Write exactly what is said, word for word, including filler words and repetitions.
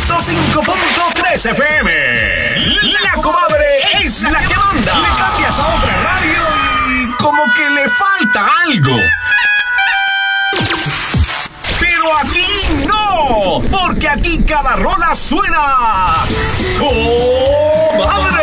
ciento cinco punto tres F M. La comadre es la que manda. Le cambias a otra radio y como que le falta algo. Pero aquí no, porque aquí cada rola suena ¡comadre!